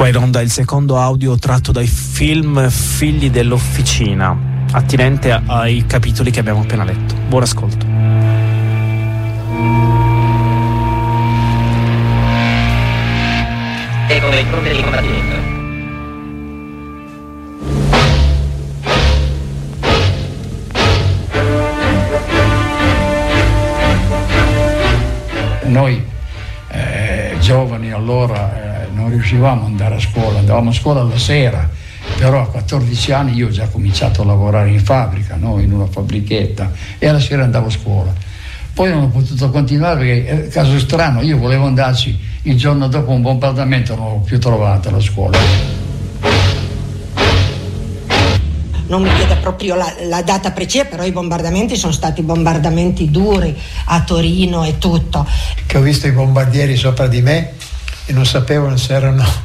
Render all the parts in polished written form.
Va in onda il secondo audio tratto dai film Figli dell'Officina, attinente ai capitoli che abbiamo appena letto. Buon ascolto. E come il fronte di combattimento. Noi giovani allora non riuscivamo ad andare a scuola, andavamo a scuola la sera, però a 14 anni io ho già cominciato a lavorare in fabbrica, no? In una fabbrichetta, e alla sera andavo a scuola. Poi non ho potuto continuare perché, caso strano, io volevo andarci il giorno dopo un bombardamento, non l'ho più trovata la scuola. Non mi chiede proprio la data precisa, però i bombardamenti sono stati bombardamenti duri a Torino e tutto. Che ho visto i bombardieri sopra di me e non sapevano se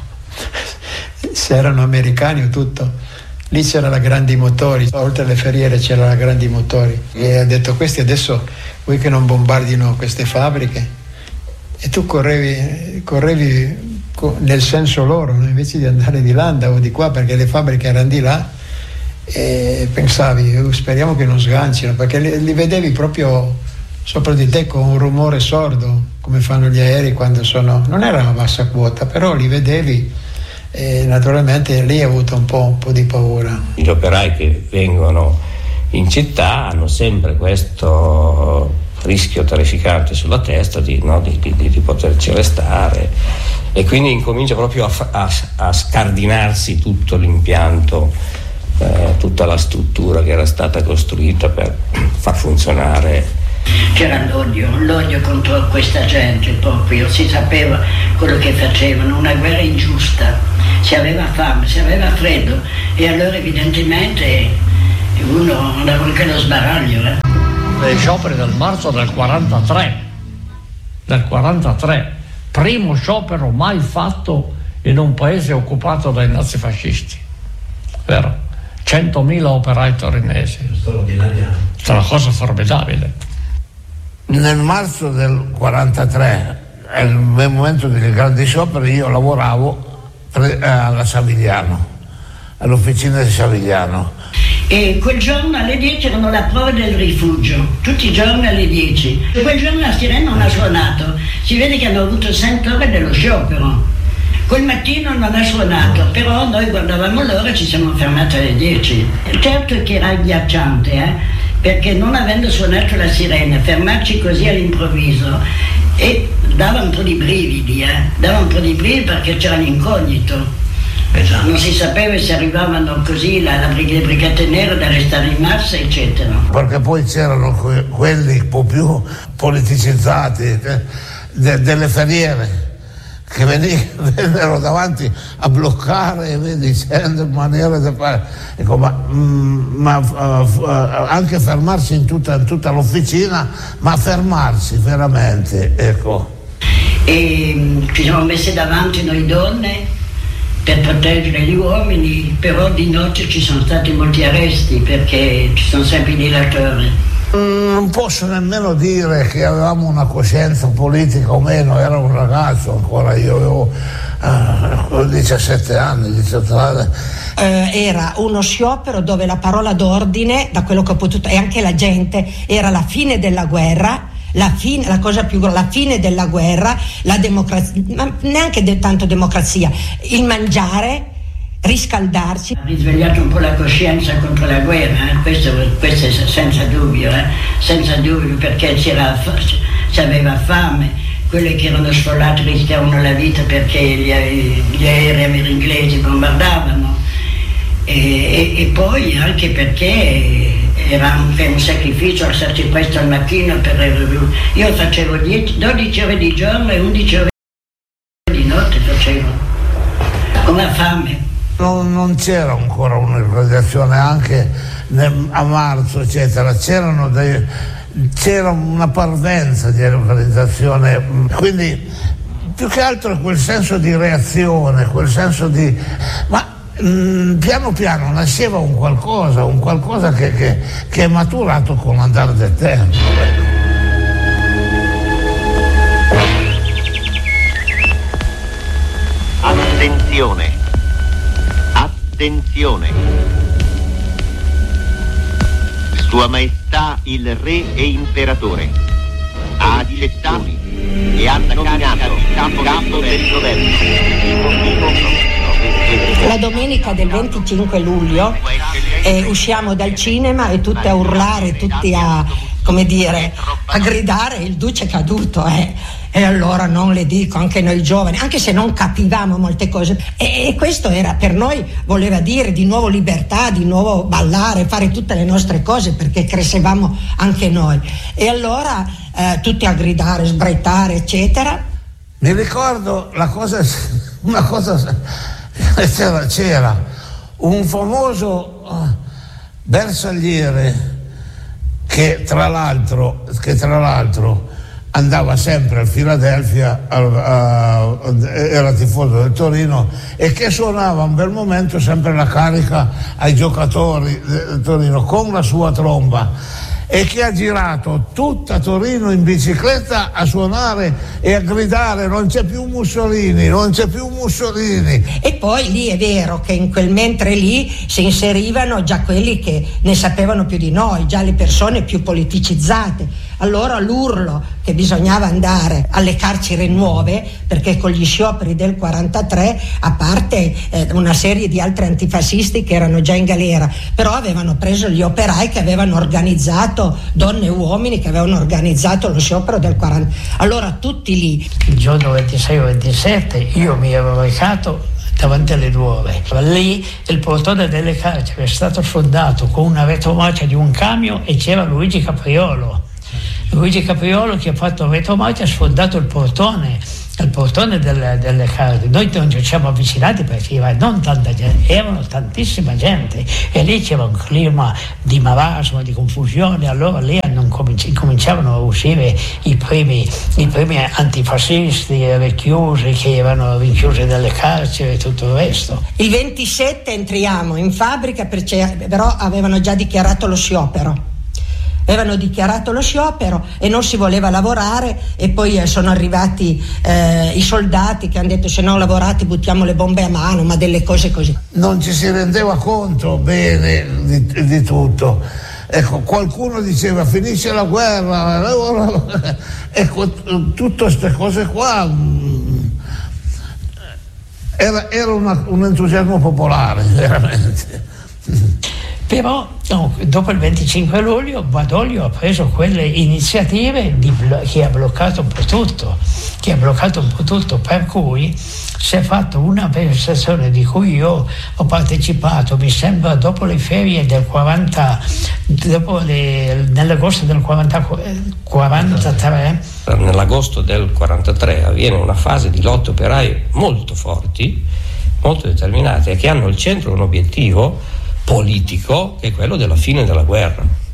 erano americani o tutto. Lì c'era la Grandi Motori, oltre alle ferriere c'era la Grandi Motori. E ha detto: questi adesso vuoi che non bombardino queste fabbriche? E tu correvi nel senso loro, invece di andare di là andavo di qua, perché le fabbriche erano di là. E pensavi, speriamo che non sgancino, perché li vedevi proprio sopra di te con un rumore sordo, come fanno gli aerei quando non era a bassa quota, però li vedevi e naturalmente lì ho avuto un po' di paura. Gli operai che vengono in città hanno sempre questo rischio terrificante sulla testa di poterci restare, e quindi incomincia proprio a scardinarsi tutto l'impianto, tutta la struttura che era stata costruita per far funzionare. C'era l'odio contro questa gente, proprio si sapeva quello che facevano, una guerra ingiusta, si aveva fame, si aveva freddo, e allora evidentemente uno andava anche allo sbaraglio. Le scioperi del marzo del 43, primo sciopero mai fatto in un paese occupato dai nazifascisti, vero? 100.000 operai torinesi, è una cosa formidabile. Nel marzo del 43, nel momento dei grandi scioperi, io lavoravo alla Savigliano, all'officina di Savigliano. E quel giorno alle 10 erano la prova del rifugio, tutti i giorni alle 10. E quel giorno la sirena non ha suonato, si vede che hanno avuto 100 ore dello sciopero. Quel mattino non ha suonato, però noi guardavamo l'ora e ci siamo fermati alle 10. Certo che era agghiacciante, perché non avendo suonato la sirena, fermarci così all'improvviso, e dava un po' di brividi, perché c'era l'incognito. Esatto. Non si sapeva se arrivavano così le brigate nere da restare in massa, eccetera. Perché poi c'erano quelli un po' più politicizzati, delle ferriere, che vennero davanti a bloccare, dicendo in maniera di fare, ecco, ma anche fermarsi in tutta l'officina, ma fermarsi veramente, ecco. E ci siamo messi davanti noi donne per proteggere gli uomini, però di notte ci sono stati molti arresti perché ci sono sempre i dilatori. Non posso nemmeno dire che avevamo una coscienza politica o meno, era un ragazzo ancora, io avevo 17 anni, 18 anni. Era uno sciopero dove la parola d'ordine, da quello che ho potuto, e anche la gente, era la fine della guerra, la fine della guerra, la democrazia, ma neanche tanto democrazia, il mangiare, riscaldarci. Ha risvegliato un po' la coscienza contro la guerra, questo è senza dubbio, perché si aveva fame, quelli che erano sfollati rischiavano la vita perché gli aerei inglesi bombardavano, e poi anche perché era anche un sacrificio alzarsi presto al mattino io facevo 12 ore di giorno e 11 ore di notte facevo, con la fame. Non c'era ancora un'organizzazione anche a marzo, eccetera, c'era una parvenza di organizzazione, quindi più che altro quel senso di reazione, quel senso di... ma piano piano nasceva un qualcosa che è maturato con l'andare del tempo. Attenzione. Attenzione. Sua Maestà il Re e Imperatore ha accettato e ha nominato capo del governo. La domenica del 25 luglio usciamo dal cinema e tutti a urlare, tutti a gridare il duce è caduto, E allora non le dico, anche noi giovani, anche se non capivamo molte cose, e questo era per noi, voleva dire di nuovo libertà, di nuovo ballare, fare tutte le nostre cose, perché crescevamo anche noi. E allora tutti a gridare, sbraitare, eccetera. Mi ricordo una cosa c'era un famoso bersagliere che tra l'altro andava sempre al Philadelphia, era tifoso del Torino, e che suonava un bel momento sempre la carica ai giocatori del Torino con la sua tromba, e che ha girato tutta Torino in bicicletta a suonare e a gridare non c'è più Mussolini, non c'è più Mussolini. E poi lì è vero che in quel mentre lì si inserivano già quelli che ne sapevano più di noi, già le persone più politicizzate. Allora l'urlo che bisognava andare alle carceri nuove, perché con gli scioperi del 43, a parte una serie di altri antifascisti che erano già in galera, però avevano preso gli operai che avevano organizzato, donne e uomini che avevano organizzato lo sciopero del 40. Allora tutti lì. Il giorno 26 o 27 io mi avevo recato davanti alle nuove. Lì il portone delle carceri è stato sfondato con una retromarcia di un camion e c'era Luigi Capriolo che ha fatto retromarcia, ha sfondato il portone delle carceri. Noi non ci siamo avvicinati perché non tanta gente, erano tantissima gente, e lì c'era un clima di marasma, di confusione. Allora lì cominciavano a uscire i primi antifascisti reclusi che erano rinchiusi nelle carceri e tutto il resto. Il 27 entriamo in fabbrica, però avevano già dichiarato lo sciopero. E non si voleva lavorare, e poi sono arrivati i soldati che hanno detto se non lavorate buttiamo le bombe a mano, ma delle cose così. Non ci si rendeva conto bene di tutto. Ecco, qualcuno diceva finisce la guerra, ecco, tutte queste cose qua era un entusiasmo popolare, veramente. Però dopo il 25 luglio Badoglio ha preso quelle iniziative che ha bloccato un po' tutto, per cui si è fatto una manifestazione di cui io ho partecipato, mi sembra dopo le ferie del 40, nell'agosto del 43. Nell'agosto del 43 avviene una fase di lotte operaie molto forti, molto determinate, che hanno al centro un obiettivo politico che è quello della fine della guerra.